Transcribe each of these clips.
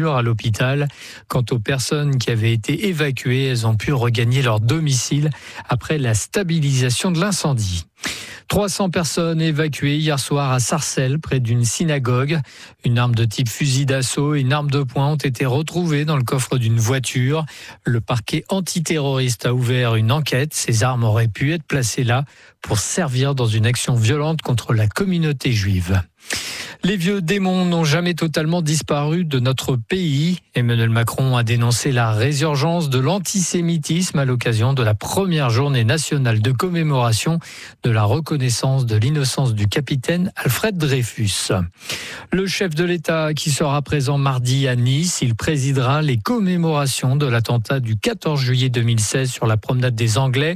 blessures à l'hôpital. Quant aux personnes qui avaient été évacuées, elles ont pu regagner leur domicile après la stabilisation de l'incendie. 300 personnes évacuées hier soir à Sarcelles, près d'une synagogue. Une arme de type fusil d'assaut et une arme de poing ont été retrouvées dans le coffre d'une voiture. Le parquet antiterroriste a ouvert une enquête. Ces armes auraient pu être placées là pour servir dans une action violente contre la communauté juive. Les vieux démons n'ont jamais totalement disparu de notre pays. Emmanuel Macron a dénoncé la résurgence de l'antisémitisme à l'occasion de la première journée nationale de commémoration de la reconnaissance de l'innocence du capitaine Alfred Dreyfus. Le chef de l'État qui sera présent mardi à Nice, il présidera les commémorations de l'attentat du 14 juillet 2016 sur la promenade des Anglais.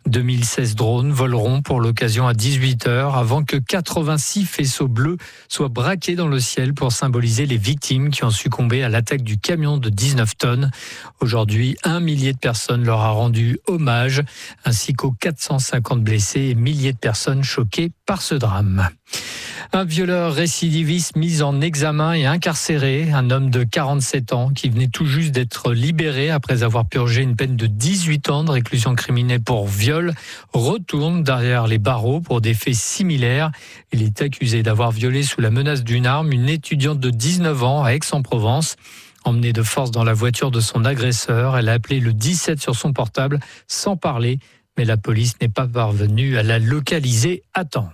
2016 drones voleront pour l'occasion à 18h avant que 86 faisceaux bleus soient braqués dans le ciel pour symboliser les victimes qui ont succombé à l'attaque du camion de 19 tonnes. Aujourd'hui, 1 millier de personnes leur a rendu hommage, ainsi qu'aux 450 blessés et milliers de personnes choquées par ce drame. Un violeur récidiviste mis en examen et incarcéré, un homme de 47 ans qui venait tout juste d'être libéré après avoir purgé une peine de 18 ans de réclusion criminelle pour viol, retourne derrière les barreaux pour des faits similaires. Il est accusé d'avoir violé sous la menace d'une arme une étudiante de 19 ans à Aix-en-Provence. Emmenée de force dans la voiture de son agresseur, elle a appelé le 17 sur son portable sans parler, mais la police n'est pas parvenue à la localiser à temps.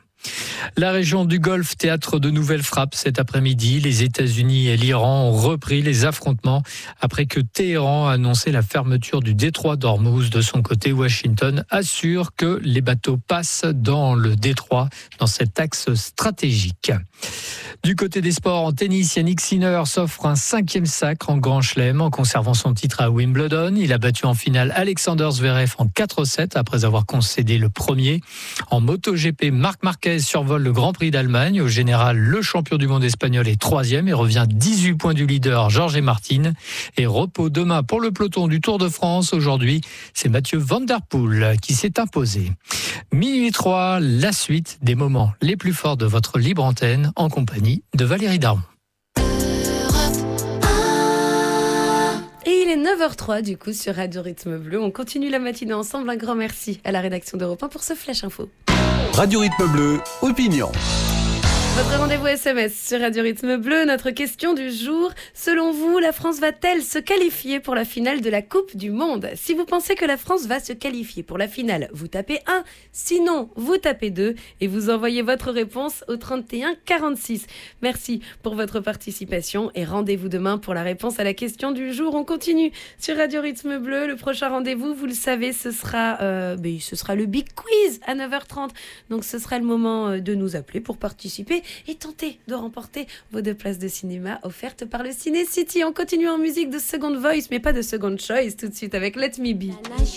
La région du Golfe, théâtre de nouvelles frappes cet après-midi. Les États-Unis et l'Iran ont repris les affrontements après que Téhéran a annoncé la fermeture du détroit d'Ormuz. De son côté, Washington assure que les bateaux passent dans le détroit, dans cet axe stratégique. Du côté des sports, en tennis, Yannick Sinner s'offre un 5e sacre en Grand Chelem en conservant son titre à Wimbledon. Il a battu en finale Alexander Zverev en 4-7 après avoir concédé le premier. En MotoGP, Marc Marquez survole le Grand Prix d'Allemagne. Au général, le champion du monde espagnol est 3e et revient 18 points du leader Jorge Martin. Et repos demain pour le peloton du Tour de France. Aujourd'hui, c'est Mathieu Van Der Poel qui s'est imposé. Minuit 3, la suite des moments les plus forts de votre libre antenne en compagnie de Valérie Daron. Et il est 9h03 du coup sur Radio Rythme Bleu. On continue la matinée ensemble. Un grand merci à la rédaction d'Europe 1 pour ce Flash Info. Radio Rythme Bleu, opinion. Votre rendez-vous SMS sur Radio Rythme Bleu. Notre question du jour. Selon vous, la France va-t-elle se qualifier pour la finale de la Coupe du Monde ? Si vous pensez que la France va se qualifier pour la finale, vous tapez 1. Sinon, vous tapez 2 et vous envoyez votre réponse au 31 46. Merci pour votre participation et rendez-vous demain pour la réponse à la question du jour. On continue sur Radio Rythme Bleu. Le prochain rendez-vous, vous le savez, ce sera le Big Quiz à 9h30. Donc ce sera le moment de nous appeler pour participer et tenter de remporter vos 2 places de cinéma offertes par le Ciné City. On continue en musique de Second Voice, mais pas de Second Choice, tout de suite avec Let Me Be.